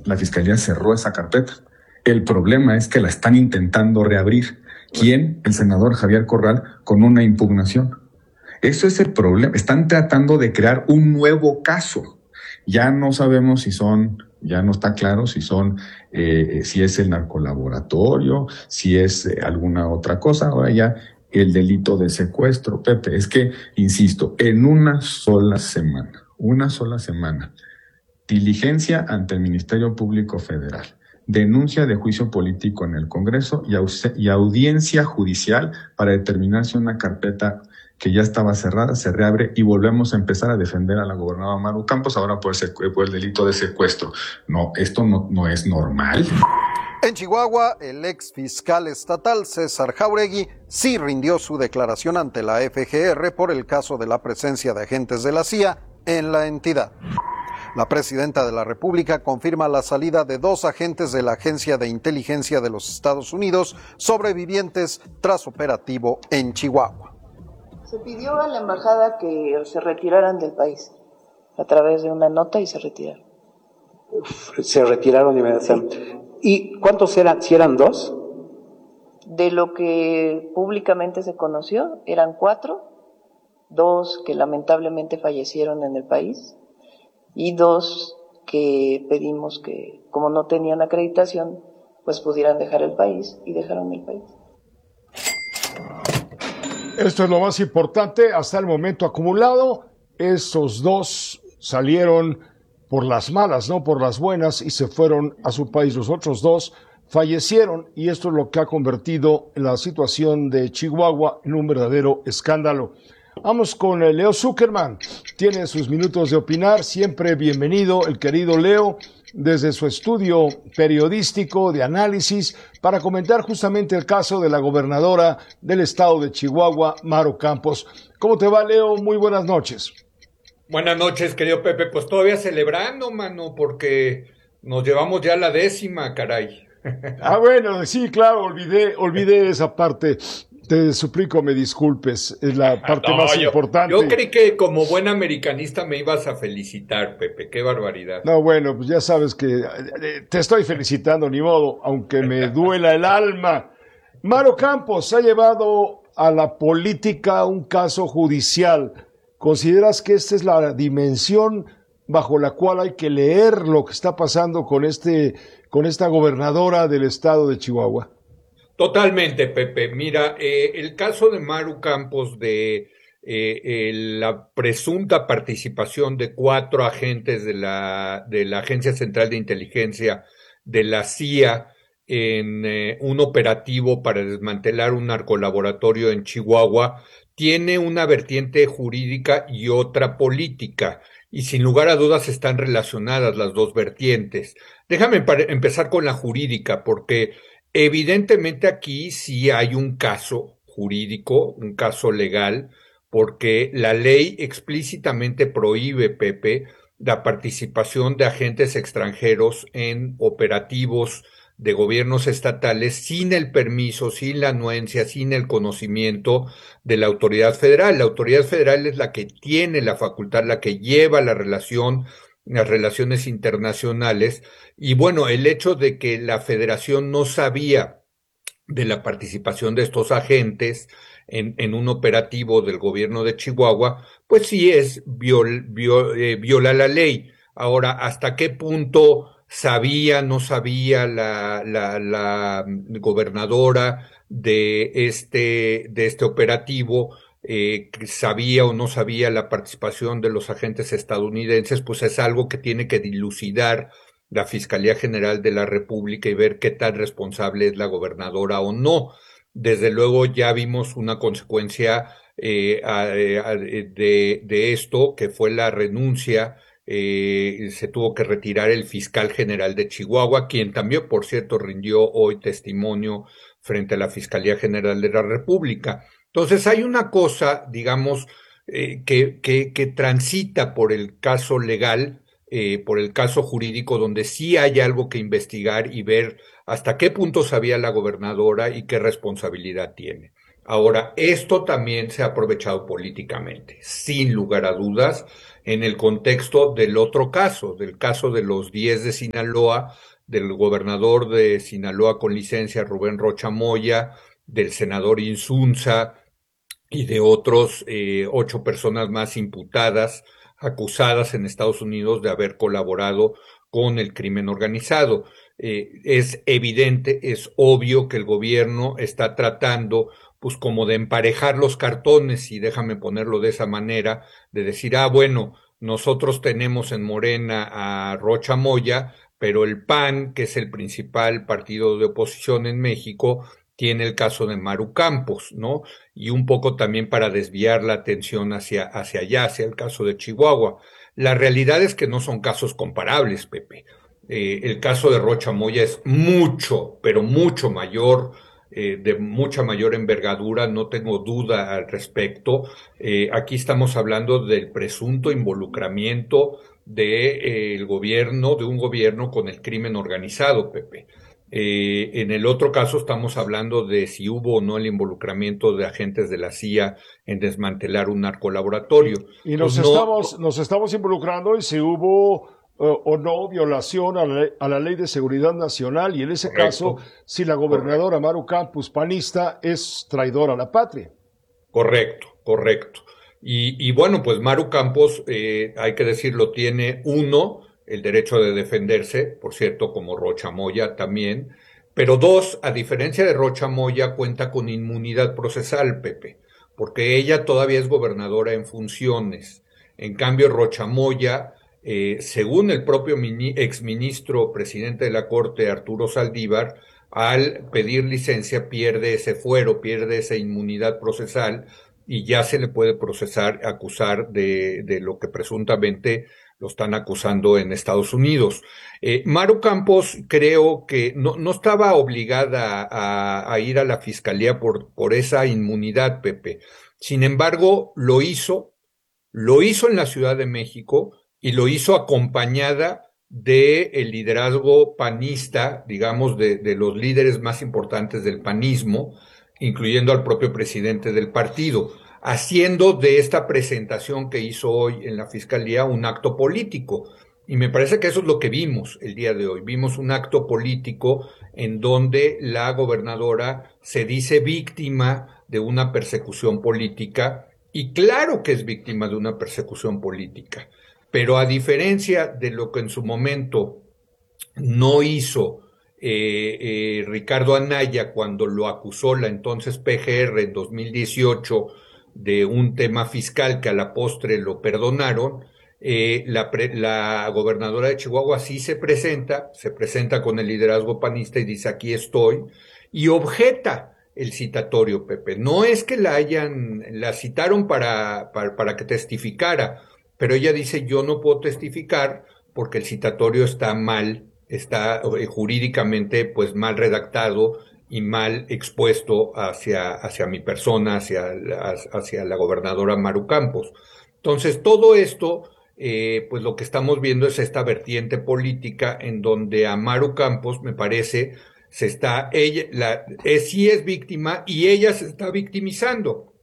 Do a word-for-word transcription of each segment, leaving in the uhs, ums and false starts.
la Fiscalía cerró esa carpeta. El problema es que la están intentando reabrir. ¿Quién? El senador Javier Corral con una impugnación. Eso es el problema. Están tratando de crear un nuevo caso. Ya no sabemos si son, ya no está claro si son, eh, si es el narcolaboratorio, si es eh, alguna otra cosa. Ahora ya el delito de secuestro, Pepe. Es que, insisto, en una sola semana, una sola semana, diligencia ante el Ministerio Público Federal, denuncia de juicio político en el Congreso y, au- y audiencia judicial para determinar si una carpeta que ya estaba cerrada se reabre y volvemos a empezar a defender a la gobernadora Maru Campos ahora por, secu- por el delito de secuestro. No, esto no, no es normal. En Chihuahua, el ex fiscal estatal César Jáuregui sí rindió su declaración ante la F G R por el caso de la presencia de agentes de la C I A en la entidad. La presidenta de la República confirma la salida de dos agentes de la Agencia de Inteligencia de los Estados Unidos sobrevivientes tras operativo en Chihuahua. Se pidió a la embajada que se retiraran del país a través de una nota y se retiraron. Se retiraron inmediatamente. ¿Y cuántos eran? ¿Si eran dos? De lo que públicamente se conoció, eran cuatro, dos que lamentablemente fallecieron en el país y dos que pedimos que, como no tenían acreditación, pues pudieran dejar el país y dejaron el país. Esto es lo más importante hasta el momento acumulado. Estos dos salieron por las malas, no por las buenas, y se fueron a su país. Los otros dos fallecieron y esto es lo que ha convertido la situación de Chihuahua en un verdadero escándalo. Vamos con Leo Zuckerman. Tiene sus minutos de opinar. Siempre bienvenido el querido Leo desde su estudio periodístico de análisis para comentar justamente el caso de la gobernadora del estado de Chihuahua, Maru Campos. ¿Cómo te va, Leo? Muy buenas noches. Buenas noches, querido Pepe. Pues todavía celebrando, mano, porque nos llevamos ya la décima, caray. Ah, bueno, sí, claro, olvidé, olvidé esa parte. Te suplico me disculpes, es la parte No, más yo, importante. Yo creí que como buen americanista me ibas a felicitar, Pepe, qué barbaridad. No, bueno, pues ya sabes que eh, te estoy felicitando, ni modo, aunque me duela el alma. Maru Campos ha llevado a la política un caso judicial. ¿Consideras que esta es la dimensión bajo la cual hay que leer lo que está pasando con, este, con esta gobernadora del estado de Chihuahua? Totalmente, Pepe. Mira, eh, el caso de Maru Campos de eh, eh, la presunta participación de cuatro agentes de la, de la Agencia Central de Inteligencia de la C I A en eh, un operativo para desmantelar un narcolaboratorio en Chihuahua tiene una vertiente jurídica y otra política, y sin lugar a dudas están relacionadas las dos vertientes. Déjame empezar con la jurídica, porque evidentemente aquí sí hay un caso jurídico, un caso legal, porque la ley explícitamente prohíbe, Pepe, la participación de agentes extranjeros en operativos de gobiernos estatales sin el permiso, sin la anuencia, sin el conocimiento de la autoridad federal. La autoridad federal es la que tiene la facultad, la que lleva la relación, las relaciones internacionales. Y bueno, el hecho de que la federación no sabía de la participación de estos agentes en, en un operativo del gobierno de Chihuahua, pues sí es viol, viol, eh, viola la ley. Ahora, ¿hasta qué punto sabía, no sabía la, la, la gobernadora de este, de este operativo? Eh, sabía o no sabía la participación de los agentes estadounidenses, pues es algo que tiene que dilucidar la Fiscalía General de la República y ver qué tan responsable es la gobernadora o no. Desde luego ya vimos una consecuencia eh, de, de esto, que fue la renuncia. Eh, se tuvo que retirar el fiscal general de Chihuahua, quien también, por cierto, rindió hoy testimonio frente a la Fiscalía General de la República. Entonces hay una cosa, digamos, eh, que, que, que transita por el caso legal, eh, por el caso jurídico, donde sí hay algo que investigar y ver hasta qué punto sabía la gobernadora y qué responsabilidad tiene. Ahora, esto también se ha aprovechado políticamente, sin lugar a dudas, en el contexto del otro caso, del caso de los diez de Sinaloa, del gobernador de Sinaloa con licencia, Rubén Rocha Moya, del senador Insunza y de otros eh, ocho personas más imputadas, acusadas en Estados Unidos de haber colaborado con el crimen organizado. Eh, es evidente, es obvio que el gobierno está tratando pues como de emparejar los cartones, y déjame ponerlo de esa manera, de decir, ah, bueno, nosotros tenemos en Morena a Rocha Moya, pero el P A N, que es el principal partido de oposición en México, tiene el caso de Maru Campos, ¿no? Y un poco también para desviar la atención hacia, hacia allá, hacia el caso de Chihuahua. La realidad es que no son casos comparables, Pepe. Eh, el caso de Rocha Moya es mucho, pero mucho mayor, eh, de mucha mayor envergadura, no tengo duda al respecto. Eh, aquí estamos hablando del presunto involucramiento del de, eh, gobierno, de un gobierno con el crimen organizado, Pepe. Eh, en el otro caso estamos hablando de si hubo o no el involucramiento de agentes de la C I A en desmantelar un narcolaboratorio. Y nos, pues estamos, no, nos estamos involucrando en si hubo uh, o no violación a la, a la Ley de Seguridad Nacional, y en ese correcto, caso, si la gobernadora correcto. Maru Campos, panista, es traidora a la patria. Correcto, correcto. Y, y bueno, pues Maru Campos, eh, hay que decirlo, tiene uno, el derecho de defenderse, por cierto, como Rocha Moya también, pero dos, a diferencia de Rocha Moya, cuenta con inmunidad procesal, Pepe, porque ella todavía es gobernadora en funciones. En cambio, Rocha Moya, eh, según el propio mini, exministro presidente de la Corte, Arturo Saldívar, al pedir licencia pierde ese fuero, pierde esa inmunidad procesal, y ya se le puede procesar, acusar de, de lo que presuntamente lo están acusando en Estados Unidos. Eh, Maru Campos creo que no, no estaba obligada a, a ir a la fiscalía por, por esa inmunidad, Pepe. Sin embargo, lo hizo, lo hizo en la Ciudad de México y lo hizo acompañada de el liderazgo panista, digamos, de, de los líderes más importantes del panismo, incluyendo al propio presidente del partido, haciendo de esta presentación que hizo hoy en la Fiscalía un acto político. Y me parece que eso es lo que vimos el día de hoy. Vimos un acto político en donde la gobernadora se dice víctima de una persecución política, y claro que es víctima de una persecución política, pero a diferencia de lo que en su momento no hizo Eh, eh, Ricardo Anaya cuando lo acusó la entonces P G R en dos mil dieciocho de un tema fiscal que a la postre lo perdonaron, eh, la, pre, la gobernadora de Chihuahua sí se presenta, se presenta con el liderazgo panista y dice aquí estoy, y objeta el citatorio, Pepe. No es que la hayan, la citaron para, para, para que testificara, pero ella dice yo no puedo testificar porque el citatorio está mal, está eh, jurídicamente pues mal redactado y mal expuesto hacia, hacia mi persona, hacia la, hacia la gobernadora Maru Campos. Entonces, todo esto, eh, pues lo que estamos viendo es esta vertiente política en donde a Maru Campos, me parece, se está, ella, la, es, sí es víctima y ella se está victimizando.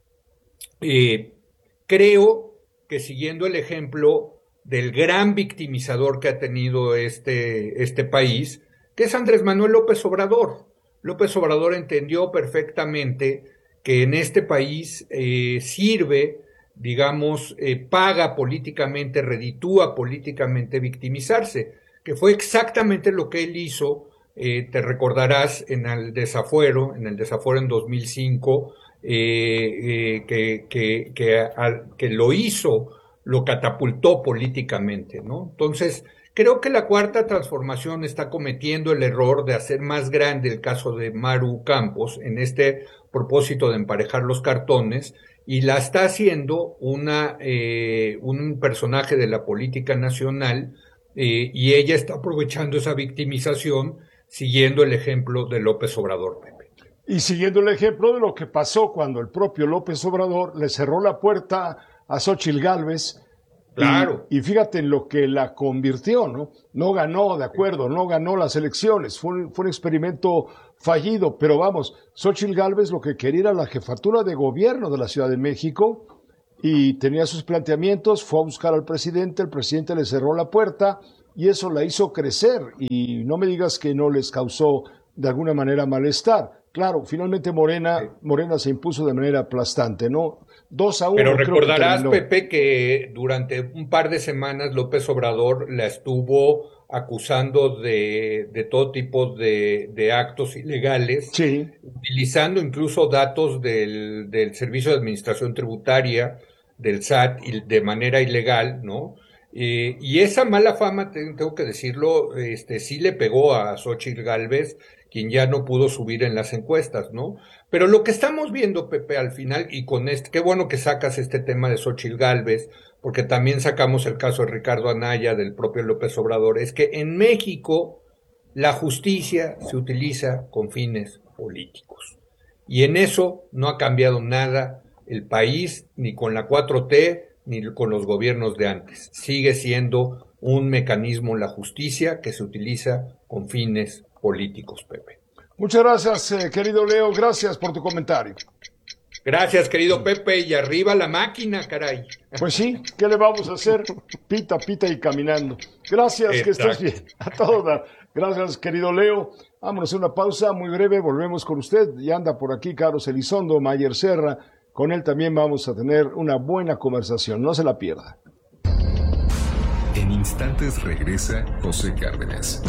Eh, creo que siguiendo el ejemplo del gran victimizador que ha tenido este, este país, que es Andrés Manuel López Obrador. López Obrador entendió perfectamente que en este país eh, sirve, digamos, eh, paga políticamente, reditúa políticamente victimizarse, que fue exactamente lo que él hizo, eh, te recordarás, en el desafuero, en el desafuero en dos mil cinco, eh, eh, que, que, que, a, que lo hizo, lo catapultó políticamente, ¿no? Entonces, creo que la Cuarta Transformación está cometiendo el error de hacer más grande el caso de Maru Campos en este propósito de emparejar los cartones, y la está haciendo una, eh, un personaje de la política nacional, eh, y ella está aprovechando esa victimización siguiendo el ejemplo de López Obrador, Pepe. Y siguiendo el ejemplo de lo que pasó cuando el propio López Obrador le cerró la puerta a Xóchitl Gálvez Claro. Y, y fíjate en lo que la convirtió, ¿no? No ganó, de acuerdo, no ganó las elecciones. Fue un, fue un experimento fallido, pero vamos, Xóchitl Gálvez lo que quería era la jefatura de gobierno de la Ciudad de México y tenía sus planteamientos, fue a buscar al presidente, el presidente le cerró la puerta y eso la hizo crecer. Y no me digas que no les causó de alguna manera malestar. Claro, finalmente Morena, sí. Morena se impuso de manera aplastante, ¿no? Dos a uno. Pero recordarás, que Pepe, que durante un par de semanas López Obrador la estuvo acusando de, de todo tipo de, de actos ilegales, sí. utilizando incluso datos del, del Servicio de Administración Tributaria, del S A T, y de manera ilegal, ¿no? Eh, y esa mala fama, tengo que decirlo, este, sí le pegó a Xóchitl Gálvez, quien ya no pudo subir en las encuestas, ¿no? Pero lo que estamos viendo, Pepe, al final, y con este, qué bueno que sacas este tema de Xóchitl Gálvez, porque también sacamos el caso de Ricardo Anaya, del propio López Obrador, es que en México la justicia se utiliza con fines políticos. Y en eso no ha cambiado nada el país, ni con la cuatro T, ni con los gobiernos de antes. Sigue siendo un mecanismo la justicia que se utiliza con fines políticos, Pepe. Muchas gracias, eh, querido Leo, gracias por tu comentario. Gracias, querido Pepe, y arriba la máquina, caray. Pues sí, ¿qué le vamos a hacer? Pita, pita y caminando. Gracias, exacto. Que estés bien. A toda. Gracias, querido Leo. Vámonos a una pausa muy breve, volvemos con usted. Ya anda por aquí Carlos Elizondo, Mayer Serra. Con él también vamos a tener una buena conversación, no se la pierda. En instantes regresa José Cárdenas.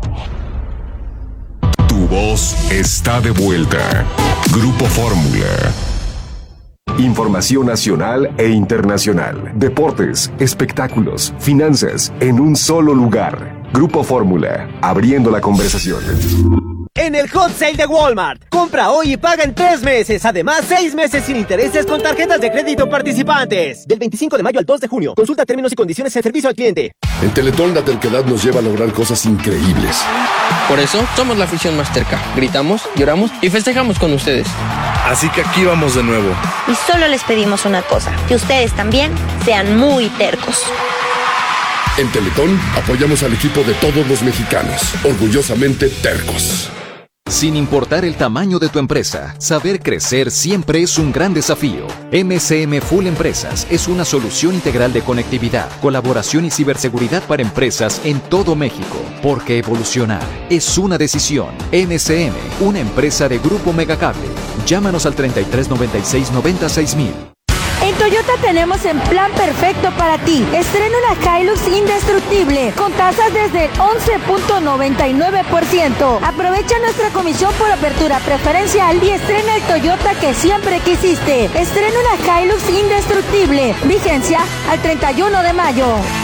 Tu voz está de vuelta. Grupo Fórmula. Información nacional e internacional. Deportes, espectáculos, finanzas, en un solo lugar. Grupo Fórmula, abriendo la conversación. En el Hot Sale de Walmart, compra hoy y paga en tres meses. Además, seis meses sin intereses con tarjetas de crédito participantes. Del veinticinco de mayo al dos de junio. Consulta términos y condiciones en servicio al cliente. En Teletón la terquedad nos lleva a lograr cosas increíbles. Por eso, somos la afición más terca. Gritamos, lloramos y festejamos con ustedes. Así que aquí vamos de nuevo. Y solo les pedimos una cosa, que ustedes también sean muy tercos. En Teletón apoyamos al equipo de todos los mexicanos, orgullosamente tercos. Sin importar el tamaño de tu empresa, saber crecer siempre es un gran desafío. M S M Full Empresas es una solución integral de conectividad, colaboración y ciberseguridad para empresas en todo México. Porque evolucionar es una decisión. M S M, una empresa de Grupo Megacable. Llámanos al treinta y tres noventa y seis noventa y seis mil. En Toyota tenemos el plan perfecto para ti. Estrena una Hilux indestructible con tasas desde el once punto noventa y nueve por ciento. Aprovecha nuestra comisión por apertura preferencial y estrena el Toyota que siempre quisiste. Estrena una Hilux indestructible. Vigencia al treinta y uno de mayo.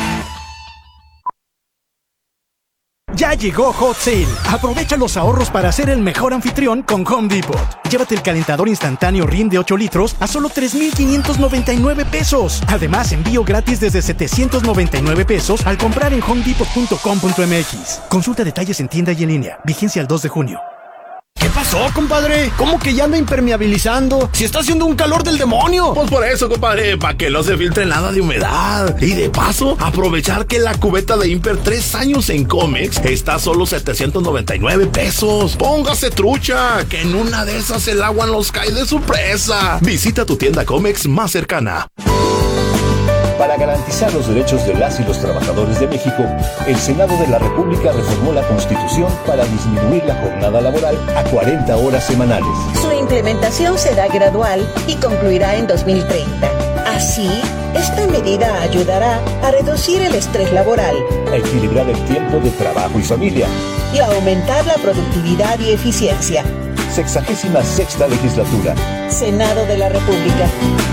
Ya llegó Hot Sale. Aprovecha los ahorros para ser el mejor anfitrión con Home Depot. Llévate el calentador instantáneo Rin de ocho litros a solo tres mil quinientos noventa y nueve pesos. Además, envío gratis desde setecientos noventa y nueve pesos al comprar en home depot punto com punto m x. Consulta detalles en tienda y en línea. Vigencia al dos de junio. ¿Qué pasó, compadre? ¿Cómo que ya anda impermeabilizando? Si está haciendo un calor del demonio. Pues por eso, compadre, para que no se filtre nada de humedad. Y de paso, aprovechar que la cubeta de Imper tres años en Comex está a solo setecientos noventa y nueve pesos. Póngase trucha, que en una de esas el agua nos cae de su presa. Visita tu tienda Comex más cercana. Para garantizar los derechos de las y los trabajadores de México, el Senado de la República reformó la Constitución para disminuir la jornada laboral a cuarenta horas semanales. Su implementación será gradual y concluirá en dos mil treinta. Así, esta medida ayudará a reducir el estrés laboral, a equilibrar el tiempo de trabajo y familia y a aumentar la productividad y eficiencia. Sexagésima sexta legislatura. Senado de la República.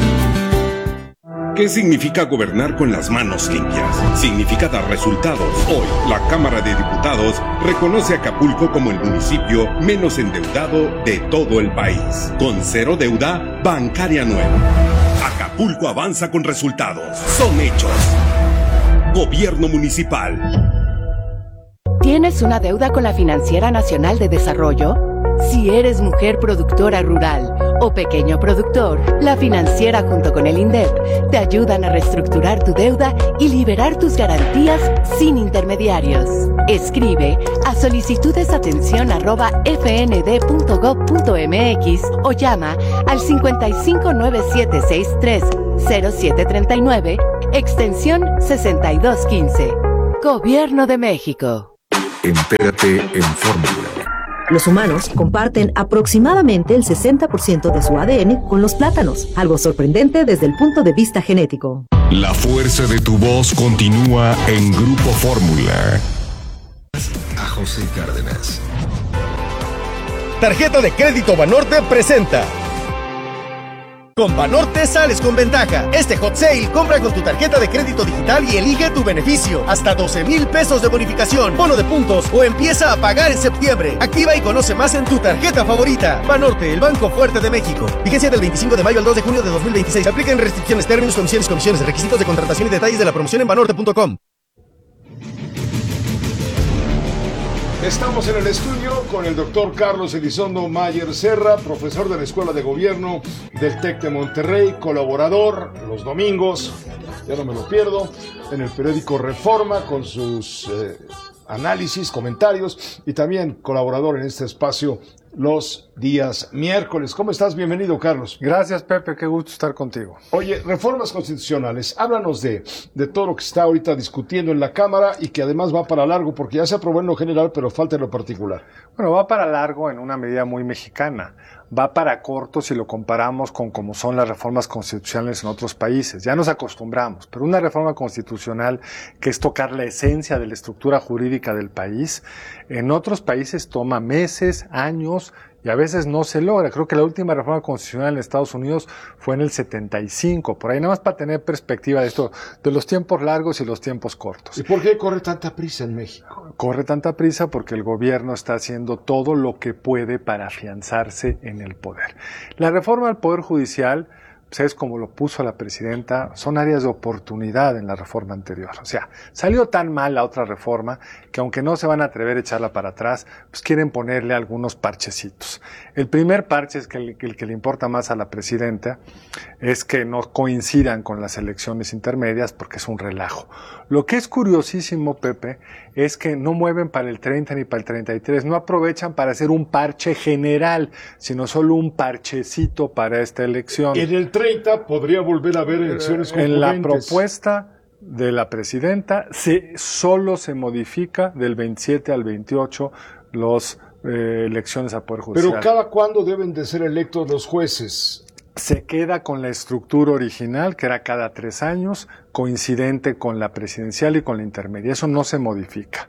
¿Qué significa gobernar con las manos limpias? Significa dar resultados. Hoy, la Cámara de Diputados reconoce a Acapulco como el municipio menos endeudado de todo el país, con cero deuda bancaria nueva. Acapulco avanza con resultados. Son hechos. Gobierno Municipal. ¿Tienes una deuda con la Financiera Nacional de Desarrollo? Si eres mujer productora rural o pequeño productor, la Financiera junto con el INDEP te ayudan a reestructurar tu deuda y liberar tus garantías sin intermediarios. Escribe a solicitudesatención arroba fnd.gov.mx o llama al cincuenta y cinco nueve siete seis tres cero siete treinta y nueve, extensión sesenta y dos quince. Gobierno de México. Entérate en Fórmula. Los humanos comparten aproximadamente el sesenta por ciento de su A D N con los plátanos, algo sorprendente desde el punto de vista genético. La fuerza de tu voz continúa en Grupo Fórmula. A José Cárdenas. Tarjeta de Crédito Banorte presenta. Con Banorte sales con ventaja. Este hot sale, compra con tu tarjeta de crédito digital y elige tu beneficio. Hasta doce mil pesos de bonificación, bono de puntos o empieza a pagar en septiembre. Activa y conoce más en tu tarjeta favorita. Banorte, el banco fuerte de México. Vigencia del veinticinco de mayo al dos de junio de dos mil veintiséis. Aplican restricciones, términos, condiciones, comisiones, requisitos de contratación y detalles de la promoción en banorte punto com. Estamos en el estudio con el doctor Carlos Elizondo Mayer Serra, profesor de la Escuela de Gobierno del TEC de Monterrey, colaborador los domingos, ya no me lo pierdo, en el periódico Reforma con sus eh, análisis, comentarios y también colaborador en este espacio los días miércoles. ¿Cómo estás? Bienvenido, Carlos. Gracias, Pepe, qué gusto estar contigo. Oye, reformas constitucionales, háblanos de, de todo lo que está ahorita discutiendo en la Cámara y que además va para largo, porque ya se aprobó en lo general, pero falta en lo particular. Bueno, va para largo en una medida muy mexicana. Va para corto si lo comparamos con cómo son las reformas constitucionales en otros países. Ya nos acostumbramos, pero una reforma constitucional que es tocar la esencia de la estructura jurídica del país, en otros países toma meses, años, y a veces no se logra. Creo que la última reforma constitucional en Estados Unidos fue en el setenta y cinco, por ahí nada más para tener perspectiva de esto, de los tiempos largos y los tiempos cortos. ¿Y por qué corre tanta prisa en México? Corre tanta prisa porque el gobierno está haciendo todo lo que puede para afianzarse en el poder. La reforma al Poder Judicial, pues es como lo puso la presidenta, son áreas de oportunidad en la reforma anterior. O sea, salió tan mal la otra reforma que aunque no se van a atrever a echarla para atrás, pues quieren ponerle algunos parchecitos. El primer parche, es que el, el que le importa más a la presidenta, es que no coincidan con las elecciones intermedias porque es un relajo. Lo que es curiosísimo, Pepe, es que no mueven para el treinta ni para el treinta y tres, no aprovechan para hacer un parche general, sino solo un parchecito para esta elección. En el treinta podría volver a haber elecciones concurrentes. En la propuesta de la presidenta se, solo se modifica del veintisiete al veintiocho los eh, elecciones al Poder Judicial. Pero ¿cada cuándo deben de ser electos los jueces? Se queda con la estructura original, que era cada tres años, coincidente con la presidencial y con la intermedia. Eso no se modifica.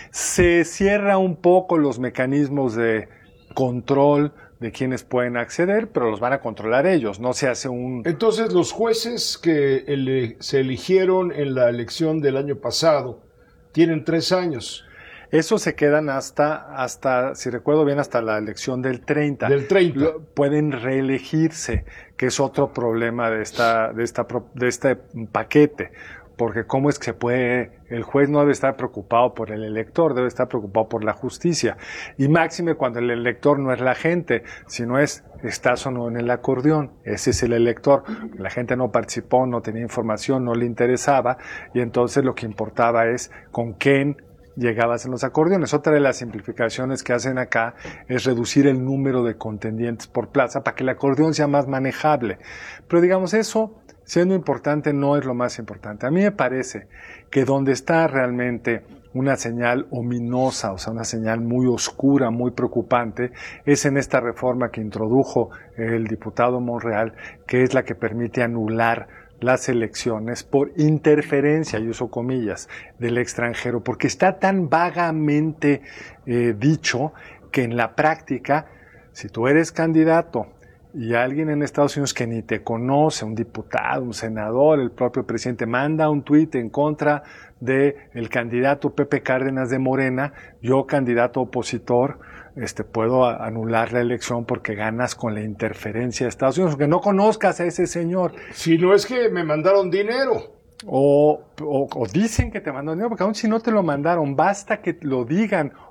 Se cierra un poco los mecanismos de control de quienes pueden acceder, pero los van a controlar ellos, no se hace un... Entonces, los jueces que ele- se eligieron en la elección del año pasado tienen tres años. Esos se quedan hasta, hasta, si recuerdo bien, hasta la elección del treinta. Del treinta. Lo, pueden reelegirse, que es otro problema de esta, de esta, de este paquete. Porque cómo es que se puede, el juez no debe estar preocupado por el elector, debe estar preocupado por la justicia. Y máxime cuando el elector no es la gente, sino es, estás o no en el acordeón, ese es el elector. La gente no participó, no tenía información, no le interesaba, y entonces lo que importaba es con quién llegabas en los acordeones. Otra de las simplificaciones que hacen acá es reducir el número de contendientes por plaza para que el acordeón sea más manejable. Pero digamos, eso, siendo importante, no es lo más importante. A mí me parece que donde está realmente una señal ominosa, o sea, una señal muy oscura, muy preocupante, es en esta reforma que introdujo el diputado Monreal, que es la que permite anular las elecciones por interferencia, y uso comillas, del extranjero, porque está tan vagamente eh, dicho que en la práctica, si tú eres candidato y alguien en Estados Unidos que ni te conoce, un diputado, un senador, el propio presidente, manda un tuit en contra de el candidato Pepe Cárdenas de Morena, yo candidato opositor, este, puedo anular la elección porque ganas con la interferencia de Estados Unidos, que no conozcas a ese señor. Si no es que me mandaron dinero. O, o, o dicen que te mandaron dinero, porque aún si no te lo mandaron, basta que lo digan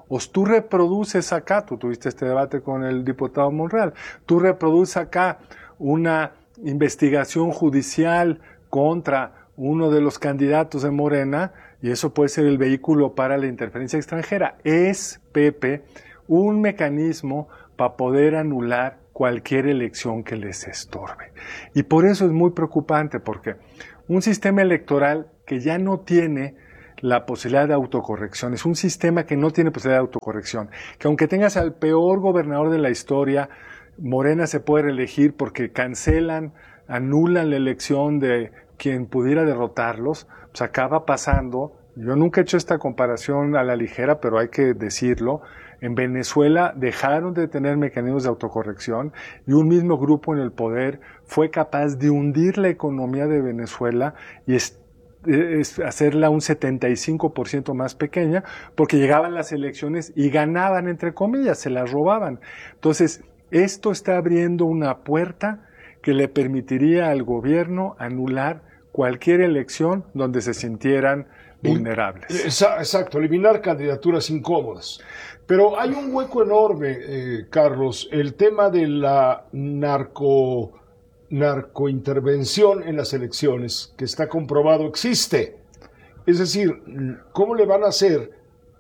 O tú reproduces acá, tú tuviste este debate con el diputado Monreal, tú reproduces acá una investigación judicial contra uno de los candidatos de Morena, y eso puede ser el vehículo para la interferencia extranjera. Es, Pepe, un mecanismo para poder anular cualquier elección que les estorbe. Y por eso es muy preocupante, porque un sistema electoral que ya no tiene la posibilidad de autocorrección, es un sistema que no tiene posibilidad de autocorrección, que aunque tengas al peor gobernador de la historia, Morena se puede reelegir porque cancelan, anulan la elección de quien pudiera derrotarlos, pues acaba pasando. Yo nunca he hecho esta comparación a la ligera, pero hay que decirlo. En Venezuela dejaron de tener mecanismos de autocorrección y un mismo grupo en el poder fue capaz de hundir la economía de Venezuela y es, es hacerla un setenta y cinco por ciento más pequeña, porque llegaban las elecciones y ganaban, entre comillas, se las robaban. Entonces, esto está abriendo una puerta que le permitiría al gobierno anular cualquier elección donde se sintieran vulnerables. Exacto, eliminar candidaturas incómodas. Pero hay un hueco enorme, eh, Carlos, el tema de la narco, narcointervención en las elecciones, que está comprobado existe. Es decir, ¿cómo le van a hacer?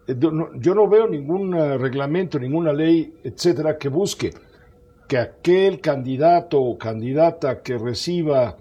Yo no veo ningún reglamento, ninguna ley, etcétera, que busque que aquel candidato o candidata que reciba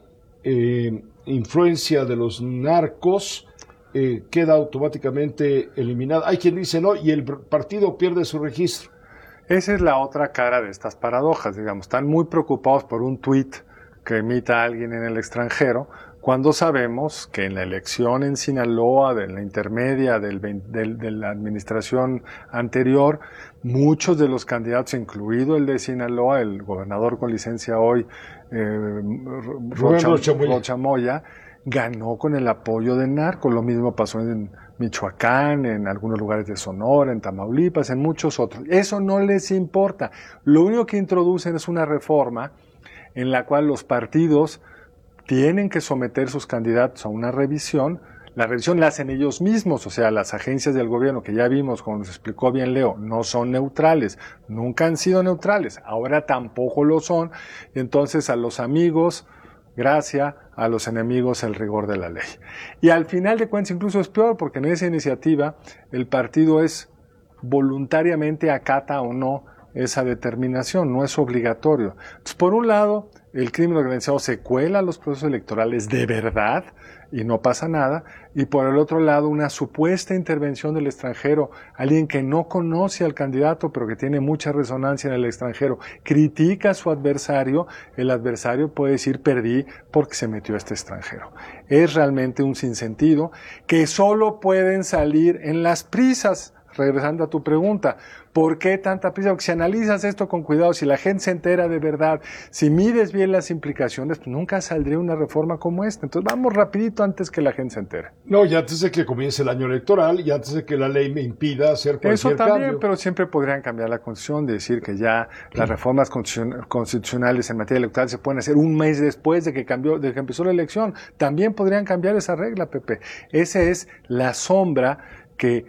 eh, influencia de los narcos eh, queda automáticamente eliminado. Hay quien dice no, y el partido pierde su registro. Esa es la otra cara de estas paradojas, digamos. Están muy preocupados por un tuit que emita alguien en el extranjero, cuando sabemos que en la elección en Sinaloa, de la intermedia del, del, de la administración anterior, muchos de los candidatos, incluido el de Sinaloa, el gobernador con licencia hoy, eh, Rocha, Rocha, Moya. Rocha Moya, ganó con el apoyo de narcos. Lo mismo pasó en Michoacán, en algunos lugares de Sonora, en Tamaulipas, en muchos otros. Eso no les importa. Lo único que introducen es una reforma en la cual los partidos tienen que someter sus candidatos a una revisión. La revisión la hacen ellos mismos, o sea, las agencias del gobierno, que ya vimos, como nos explicó bien Leo, no son neutrales, nunca han sido neutrales, ahora tampoco lo son. Y entonces a los amigos, gracia, a los enemigos el rigor de la ley. Y al final de cuentas incluso es peor, porque en esa iniciativa el partido es voluntariamente acata o no esa determinación, no es obligatorio. Entonces, por un lado, el crimen organizado se cuela a los procesos electorales de verdad y no pasa nada, y por el otro lado, una supuesta intervención del extranjero, alguien que no conoce al candidato pero que tiene mucha resonancia en el extranjero, critica a su adversario, el adversario puede decir perdí porque se metió este extranjero. Es realmente un sinsentido que solo pueden salir en las prisas. Regresando a tu pregunta, ¿por qué tanta prisa? Porque si analizas esto con cuidado, si la gente se entera de verdad, si mides bien las implicaciones, pues nunca saldría una reforma como esta. Entonces vamos rapidito antes que la gente se entere. No, y antes de que comience el año electoral, y antes de que la ley me impida hacer cualquier Eso también, cambio. Pero siempre podrían cambiar la constitución, de decir que ya las reformas constitucionales en materia electoral se pueden hacer un mes después de que cambió, de que empezó la elección. También podrían cambiar esa regla, Pepe. Esa es la sombra que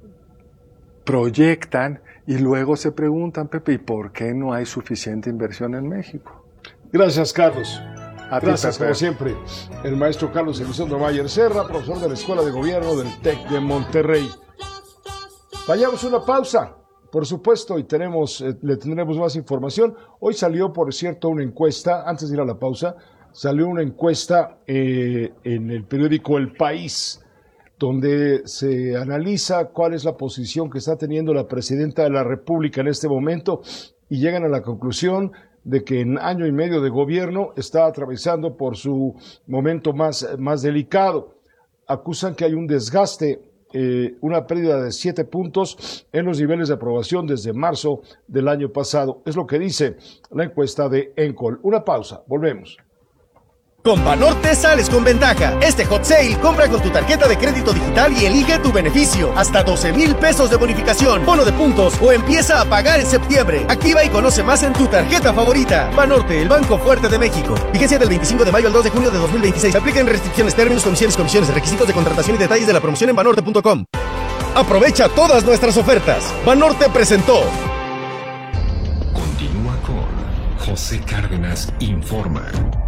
proyectan y luego se preguntan, Pepe, ¿y por qué no hay suficiente inversión en México? Gracias, Carlos. A Gracias, ti, como siempre, el maestro Carlos Elizondo Mayer Serra, profesor de la Escuela de Gobierno del TEC de Monterrey. Vayamos a una pausa, por supuesto, y tenemos, eh, le tendremos más información. Hoy salió, por cierto, una encuesta, antes de ir a la pausa, salió una encuesta eh, en el periódico El País, donde se analiza cuál es la posición que está teniendo la presidenta de la República en este momento y llegan a la conclusión de que en año y medio de gobierno está atravesando por su momento más, más delicado. Acusan que hay un desgaste, eh, una pérdida de siete puntos en los niveles de aprobación desde marzo del año pasado. Es lo que dice la encuesta de Encol. Una pausa, volvemos. Con Banorte sales con ventaja. Este hot sale, compra con tu tarjeta de crédito digital y elige tu beneficio. Hasta doce mil pesos de bonificación, bono de puntos o empieza a pagar en septiembre. Activa y conoce más en tu tarjeta favorita. Banorte, el banco fuerte de México. Vigencia del veinticinco de mayo al dos de junio de dos mil veintiséis. Apliquen restricciones, términos, condiciones, comisiones, requisitos de contratación y detalles de la promoción en banorte punto com. Aprovecha todas nuestras ofertas. Banorte presentó. Continúa con José Cárdenas Informa.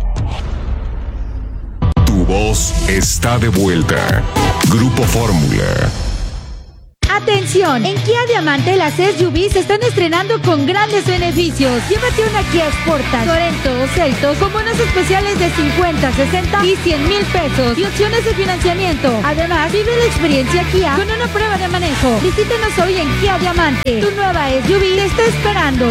Tu voz está de vuelta. Grupo Fórmula. Atención, en Kia Diamante las S U V se están estrenando con grandes beneficios. Llévate una Kia Sportage, Sorento o Seltos con bonos especiales de cincuenta, sesenta y cien mil pesos y opciones de financiamiento. Además, vive la experiencia Kia con una prueba de manejo. Visítenos hoy en Kia Diamante. Tu nueva S U V te está esperando.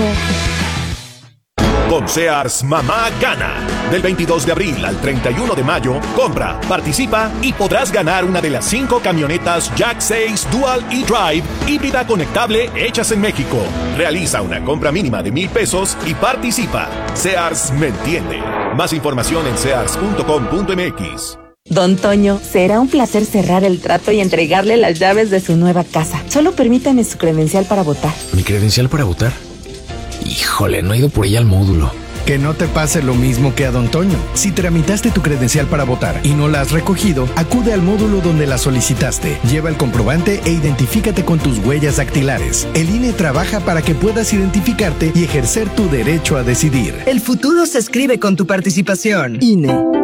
Con Sears, mamá gana. Del veintidós de abril al treinta y uno de mayo, compra, participa y podrás ganar una de las cinco camionetas Jack seis Dual e-Drive híbrida conectable hechas en México. Realiza una compra mínima de mil pesos y participa. Sears me entiende. Más información en sears punto com punto m x. Don Toño, será un placer cerrar el trato y entregarle las llaves de su nueva casa. Solo permítame su credencial para votar. ¿Mi credencial para votar? Híjole, no he ido por ella al módulo. Que no te pase lo mismo que a Don Toño. Si tramitaste tu credencial para votar y no la has recogido, acude al módulo donde la solicitaste. Lleva el comprobante e identifícate con tus huellas dactilares. El I N E trabaja para que puedas identificarte y ejercer tu derecho a decidir. El futuro se escribe con tu participación. I N E.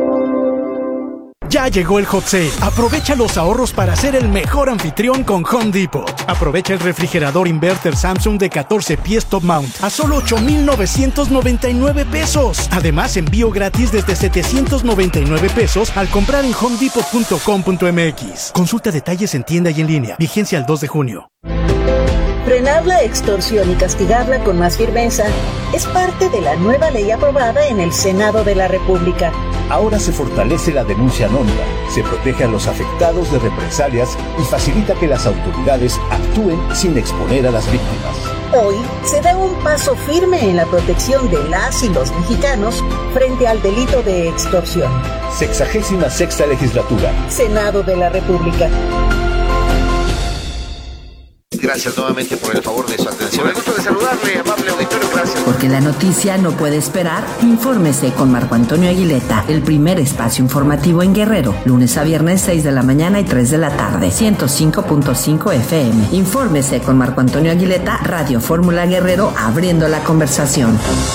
Ya llegó el Hot Sale. Aprovecha los ahorros para ser el mejor anfitrión con Home Depot. Aprovecha el refrigerador inverter Samsung de catorce pies top mount a solo ocho mil novecientos noventa y nueve pesos. Además, envío gratis desde setecientos noventa y nueve pesos al comprar en home depot punto com punto m x. Consulta detalles en tienda y en línea. Vigencia el dos de junio. Frenar la extorsión y castigarla con más firmeza es parte de la nueva ley aprobada en el Senado de la República. Ahora se fortalece la denuncia anónima, se protege a los afectados de represalias y facilita que las autoridades actúen sin exponer a las víctimas. Hoy se da un paso firme en la protección de las y los mexicanos frente al delito de extorsión. Sexagésima sexta legislatura. Senado de la República. Gracias nuevamente por el favor de su atención. Me gusto de saludarle, amable auditorio, gracias. Porque la noticia no puede esperar, infórmese con Marco Antonio Aguileta, el primer espacio informativo en Guerrero, lunes a viernes seis de la mañana y tres de la tarde, ciento cinco punto cinco F M. Infórmese con Marco Antonio Aguileta, Radio Fórmula Guerrero, abriendo la conversación.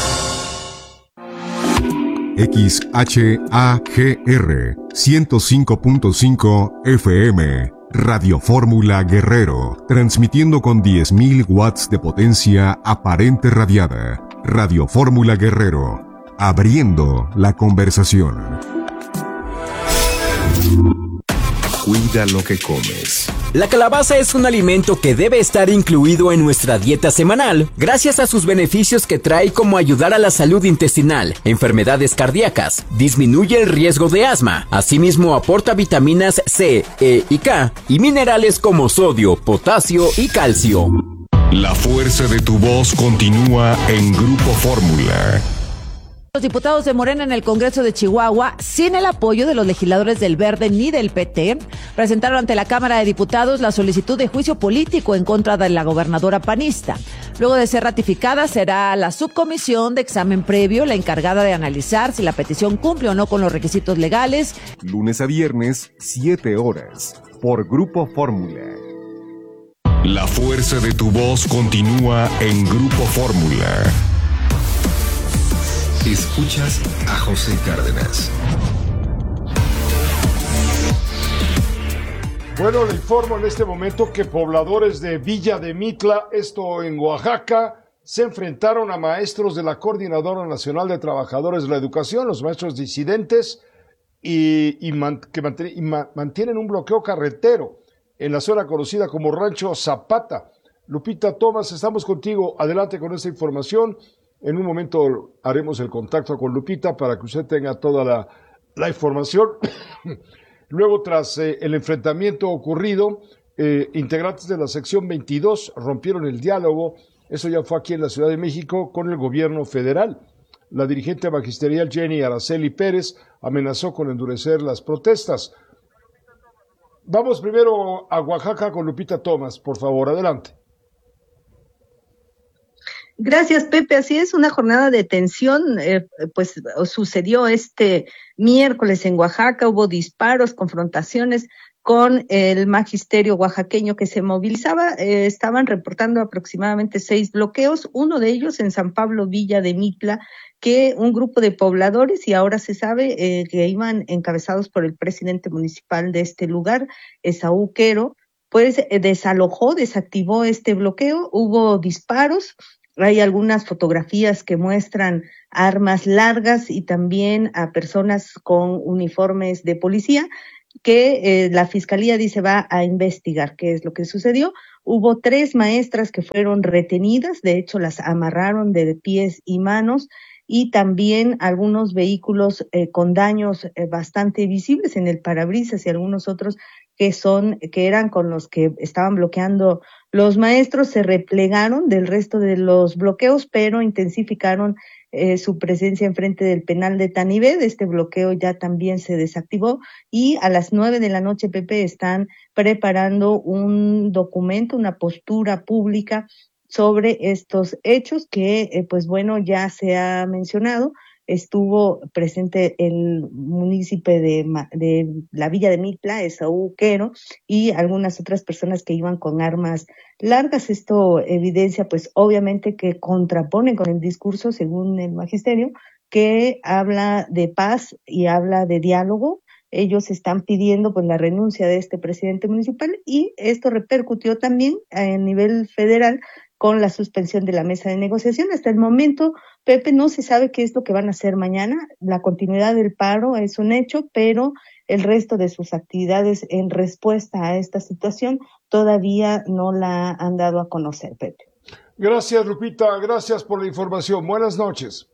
X H A G R ciento cinco punto cinco F M. Radio Fórmula Guerrero, transmitiendo con diez mil watts de potencia aparente radiada. Radio Fórmula Guerrero, abriendo la conversación. Cuida lo que comes. La calabaza es un alimento que debe estar incluido en nuestra dieta semanal, gracias a sus beneficios que trae, como ayudar a la salud intestinal, enfermedades cardíacas, disminuye el riesgo de asma, asimismo aporta vitaminas C, E y K, y minerales como sodio, potasio y calcio. La fuerza de tu voz continúa en Grupo Fórmula. Los diputados de Morena en el Congreso de Chihuahua, sin el apoyo de los legisladores del Verde ni del P T, presentaron ante la Cámara de Diputados la solicitud de juicio político en contra de la gobernadora panista. Luego de ser ratificada, será la subcomisión de examen previo la encargada de analizar si la petición cumple o no con los requisitos legales. Lunes a viernes, siete horas, por Grupo Fórmula. La fuerza de tu voz continúa en Grupo Fórmula. Escuchas a José Cárdenas. Bueno, le informo en este momento que pobladores de Villa de Mitla, esto en Oaxaca, se enfrentaron a maestros de la Coordinadora Nacional de Trabajadores de la Educación, los maestros disidentes, y, y, man, que mantiene, y ma, mantienen un bloqueo carretero en la zona conocida como Rancho Zapata. Lupita Tomás, estamos contigo. Adelante con esta información. En un momento haremos el contacto con Lupita para que usted tenga toda la, la información. Luego, tras eh, el enfrentamiento ocurrido, eh, integrantes de la sección veintidós rompieron el diálogo. Eso ya fue aquí en la Ciudad de México con el gobierno federal. La dirigente magisterial Jenny Araceli Pérez amenazó con endurecer las protestas. Vamos primero a Oaxaca con Lupita Tomás, por favor, adelante. Gracias, Pepe. Así es, una jornada de tensión, eh, pues sucedió este miércoles en Oaxaca, hubo disparos, confrontaciones con el magisterio oaxaqueño que se movilizaba. Eh, estaban reportando aproximadamente seis bloqueos, uno de ellos en San Pablo Villa de Mitla, que un grupo de pobladores, y ahora se sabe eh, que iban encabezados por el presidente municipal de este lugar, Esaú Quero, pues eh, desalojó, desactivó este bloqueo, hubo disparos. Hay algunas fotografías que muestran armas largas y también a personas con uniformes de policía, que eh, la fiscalía dice va a investigar qué es lo que sucedió. Hubo tres maestras que fueron retenidas, de hecho las amarraron de pies y manos, y también algunos vehículos eh, con daños eh, bastante visibles en el parabrisas y algunos otros que son que eran con los que estaban bloqueando los maestros se replegaron del resto de los bloqueos, pero intensificaron eh, su presencia enfrente del penal de Tanibed. Este bloqueo ya también se desactivó y a las nueve de la noche, Pepe, están preparando un documento, una postura pública sobre estos hechos que, eh, pues bueno, ya se ha mencionado. Estuvo presente el municipio de, de la Villa de Mitla, Esaú Quero, y algunas otras personas que iban con armas largas. Esto evidencia, pues, obviamente que contrapone con el discurso, según el magisterio, que habla de paz y habla de diálogo. Ellos están pidiendo, pues, la renuncia de este presidente municipal, y esto repercutió también a nivel federal con la suspensión de la mesa de negociación. Hasta el momento, Pepe, no se sabe qué es lo que van a hacer mañana. La continuidad del paro es un hecho, pero el resto de sus actividades en respuesta a esta situación todavía no la han dado a conocer, Pepe. Gracias, Lupita. Gracias por la información. Buenas noches.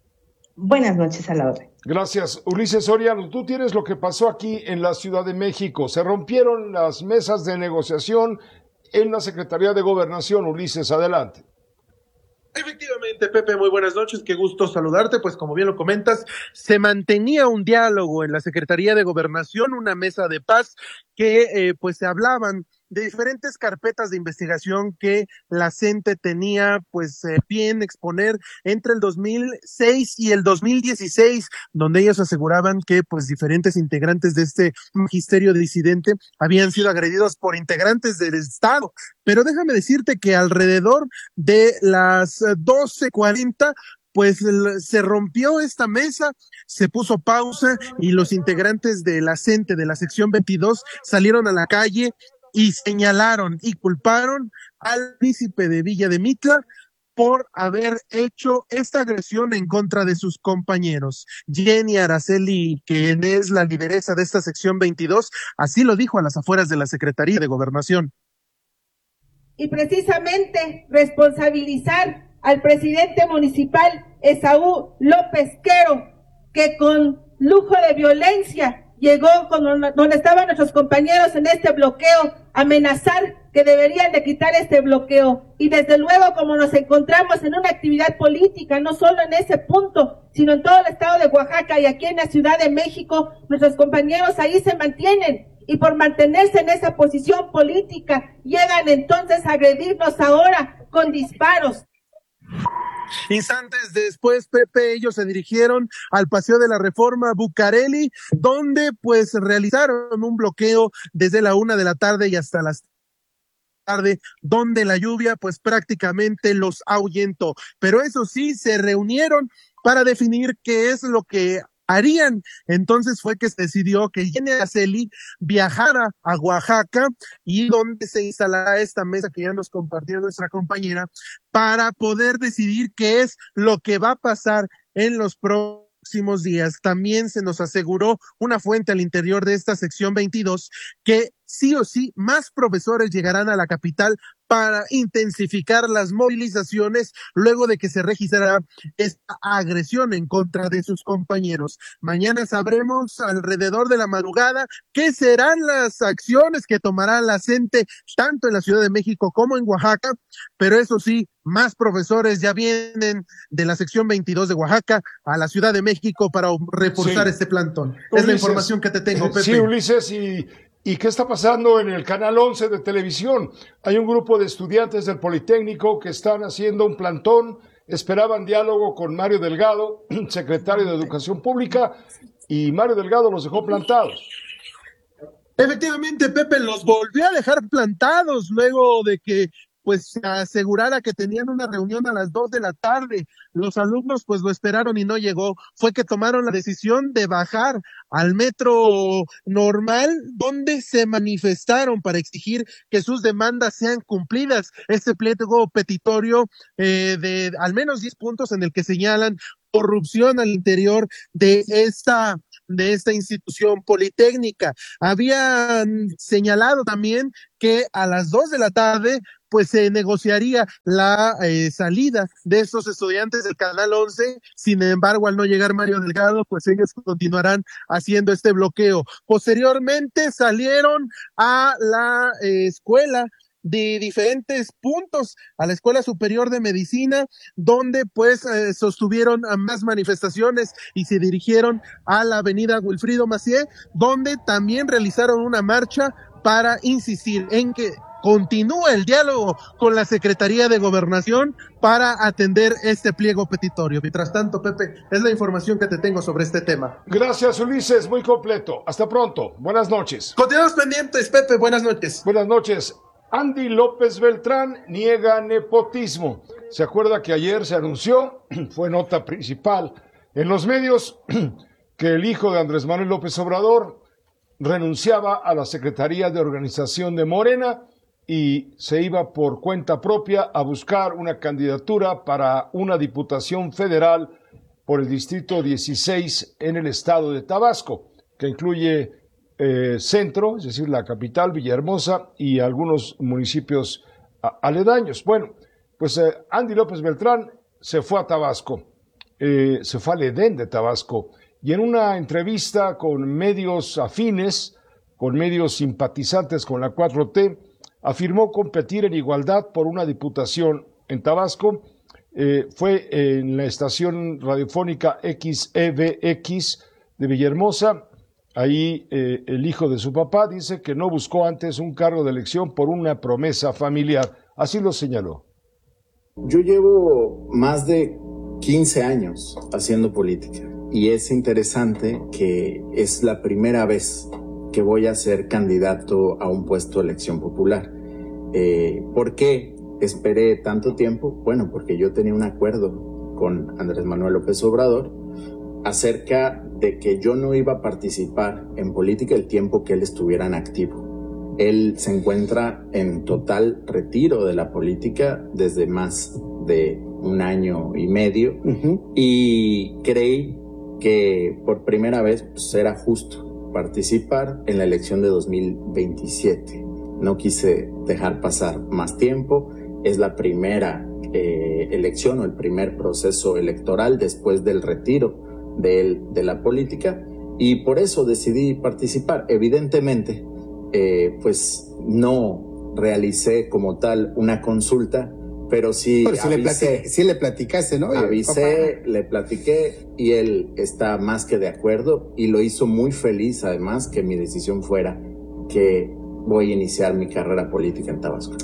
Buenas noches a la orden. Gracias. Ulises Soriano, tú tienes lo que pasó aquí en la Ciudad de México. Se rompieron las mesas de negociación en la Secretaría de Gobernación. Ulises, adelante. Efectivamente, Pepe, muy buenas noches, qué gusto saludarte. Pues como bien lo comentas, se mantenía un diálogo en la Secretaría de Gobernación, una mesa de paz que eh, pues se hablaban de diferentes carpetas de investigación que la CENTE tenía pues eh, bien exponer entre el dos mil seis y el dos mil dieciséis, donde ellos aseguraban que pues diferentes integrantes de este magisterio disidente habían sido agredidos por integrantes del Estado. Pero déjame decirte que alrededor de las doce cuarenta pues se rompió esta mesa, se puso pausa y los integrantes de la CENTE de la sección veintidós salieron a la calle y señalaron y culparon al príncipe de Villa de Mitla por haber hecho esta agresión en contra de sus compañeros. Jenny Araceli, quien es la lideresa de esta sección veintidós, así lo dijo a las afueras de la Secretaría de Gobernación. Y precisamente responsabilizar al presidente municipal Esaú López Quero, que con lujo de violencia llegó con donde estaban nuestros compañeros en este bloqueo, amenazar que deberían de quitar este bloqueo. Y desde luego, como nos encontramos en una actividad política, no solo en ese punto, sino en todo el estado de Oaxaca y aquí en la Ciudad de México, nuestros compañeros ahí se mantienen. Y por mantenerse en esa posición política, llegan entonces a agredirnos ahora con disparos. Instantes después, Pepe, ellos se dirigieron al Paseo de la Reforma Bucareli, donde pues realizaron un bloqueo desde la una de la tarde y hasta las tarde, donde la lluvia pues prácticamente los ahuyentó. Pero eso sí, se reunieron para definir qué es lo que harían. Entonces fue que se decidió que Jenny Araceli viajara a Oaxaca y donde se instalará esta mesa que ya nos compartió nuestra compañera para poder decidir qué es lo que va a pasar en los próximos días. También se nos aseguró una fuente al interior de esta sección veintidós que sí o sí más profesores llegarán a la capital para intensificar las movilizaciones luego de que se registrará esta agresión en contra de sus compañeros. Mañana sabremos alrededor de la madrugada qué serán las acciones que tomará la CENTE tanto en la Ciudad de México como en Oaxaca, pero eso sí, más profesores ya vienen de la sección veintidós de Oaxaca a la Ciudad de México para reforzar sí. este plantón. Ulises, es la información que te tengo, Pepe. Sí, Ulises, y... ¿Y qué está pasando en el Canal once de televisión? Hay un grupo de estudiantes del Politécnico que están haciendo un plantón, esperaban diálogo con Mario Delgado, secretario de Educación Pública, y Mario Delgado los dejó plantados. Efectivamente, Pepe los volvió a dejar plantados luego de que pues se asegurara que tenían una reunión a las dos de la tarde. Los alumnos pues lo esperaron y no llegó. Fue que tomaron la decisión de bajar al metro normal, donde se manifestaron para exigir que sus demandas sean cumplidas. Este pliego petitorio eh, de al menos diez puntos en el que señalan corrupción al interior de esta de esta institución politécnica. Habían señalado también que a las dos de la tarde pues se negociaría la eh, salida de estos estudiantes del Canal once. Sin embargo, al no llegar Mario Delgado, pues ellos continuarán haciendo este bloqueo. Posteriormente salieron a la eh, escuela de diferentes puntos, a la Escuela Superior de Medicina, donde pues eh, sostuvieron a más manifestaciones y se dirigieron a la avenida Wilfrido Macié, donde también realizaron una marcha para insistir en que continúe el diálogo con la Secretaría de Gobernación para atender este pliego petitorio. Mientras tanto, Pepe, es la información que te tengo sobre este tema. Gracias, Ulises, muy completo. Hasta pronto. Buenas noches. Continuamos pendientes, Pepe. Buenas noches. Buenas noches. Andy López Beltrán niega nepotismo. ¿Se acuerda que ayer se anunció, fue nota principal en los medios, que el hijo de Andrés Manuel López Obrador renunciaba a la Secretaría de Organización de Morena y se iba por cuenta propia a buscar una candidatura para una diputación federal por el Distrito dieciséis en el estado de Tabasco, que incluye eh, Centro, es decir, la capital, Villahermosa, y algunos municipios a, aledaños. Bueno, pues eh, Andy López Beltrán se fue a Tabasco, eh, se fue al Edén de Tabasco, y en una entrevista con medios afines, con medios simpatizantes con la cuatro T, afirmó competir en igualdad por una diputación en Tabasco. Eh, fue en la estación radiofónica X E V X de Villahermosa. Ahí eh, el hijo de su papá dice que no buscó antes un cargo de elección por una promesa familiar. Así lo señaló. Yo llevo más de quince años haciendo política y es interesante que es la primera vez que voy a ser candidato a un puesto de elección popular. Eh, ¿Por qué esperé tanto tiempo? Bueno, porque yo tenía un acuerdo con Andrés Manuel López Obrador acerca de que yo no iba a participar en política el tiempo que él estuviera en activo. Él se encuentra en total retiro de la política desde más de un año y medio, uh-huh. y creí que por primera vez pues, era justo participar en la elección de dos mil veintisiete. No quise dejar pasar más tiempo. Es la primera eh, elección o el primer proceso electoral después del retiro de él de la política y por eso decidí participar. Evidentemente, eh, pues no realicé como tal una consulta, pero sí pero si, avisé, le, platic- si le platicaste, ¿no? Avisé, Papá. le platiqué y él está más que de acuerdo y lo hizo muy feliz además que mi decisión fuera que voy a iniciar mi carrera política en Tabasco.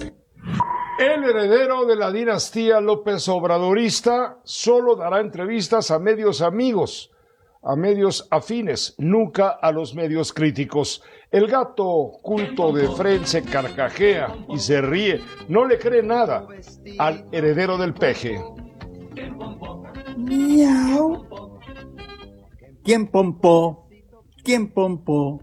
El heredero de la dinastía López Obradorista solo dará entrevistas a medios amigos, a medios afines, nunca a los medios críticos. El gato culto de Fren se carcajea y se ríe, no le cree nada al heredero del peje. Miau. ¿Quién pompó? ¿Quién pompó?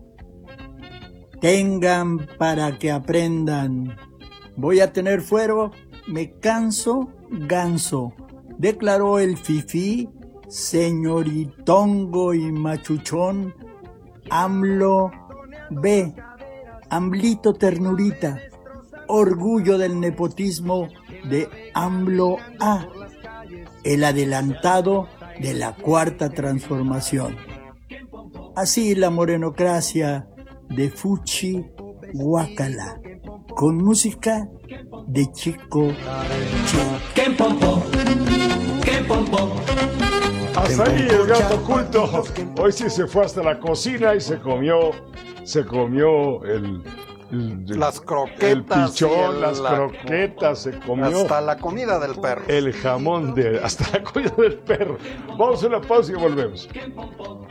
Tengan para que aprendan. Voy a tener fuero, me canso, ganso, declaró el fifí, señoritongo y machuchón, AMLO B, AMLito ternurita, orgullo del nepotismo de AMLO A, el adelantado de la cuarta transformación. Así la morenocracia de Fuchi Guácala, con música de Chico Chico. Hasta ahí el gato oculto. Hoy sí se fue hasta la cocina y se comió, se comió el, el, el las croquetas, el pichón, el, las la, croquetas, se comió hasta la comida del perro, el jamón de, hasta la comida del perro. Vamos a una pausa y volvemos.